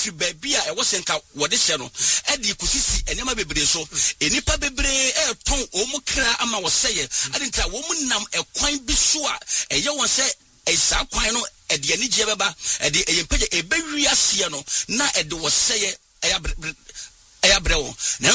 free baby e wo senka wo de hye no e de kusisi enema bebre so enipa bebre e ton omukra ama wo seye adinta wo munam ekwan bi so a eye won se esa kwan no e de ani je beba e de eyempege e bewi ase no na e de wo seye eya brewo